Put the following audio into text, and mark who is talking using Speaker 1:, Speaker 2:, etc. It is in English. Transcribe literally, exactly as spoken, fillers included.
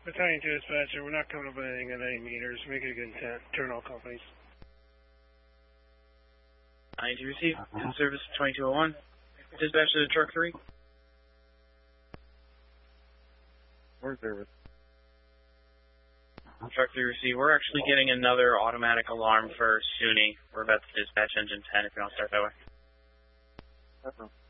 Speaker 1: Battalion two dispatcher, we're not coming up with anything at any meters. Make it a good intent. Turn all companies.
Speaker 2: I need to receive. Uh-huh. In service twenty-two oh one. Dispatch to truck three.
Speaker 3: Where's service?
Speaker 2: Truck three receive. We're actually getting another automatic alarm for SUNY. We're about to dispatch engine ten if you want to start that way.
Speaker 3: Uh-huh.